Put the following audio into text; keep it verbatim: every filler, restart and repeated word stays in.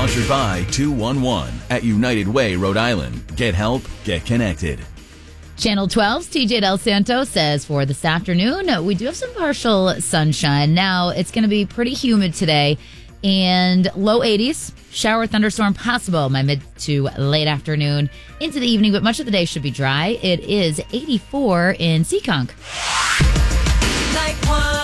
Sponsored by two one one at United Way, Rhode Island. Get help, get connected. Channel twelve's T J Del Santo says for this afternoon, we do have some partial sunshine. Now, it's going to be pretty humid today and low eighties. Shower thunderstorm possible by mid to late afternoon into the evening, but much of the day should be dry. It is eighty-four in Seekonk. Like one.